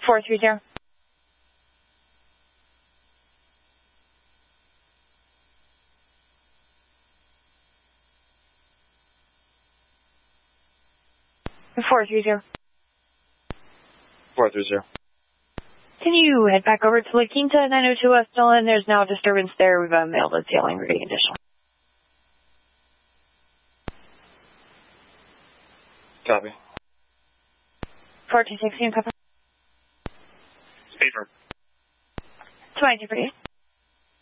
430. Four three zero. 430. Can you head back over to La Quinta 902 West Nolan? There's now a disturbance there. We've mailed a tailing rating additional. Copy. 426, you can cover. Paper. 22 for you.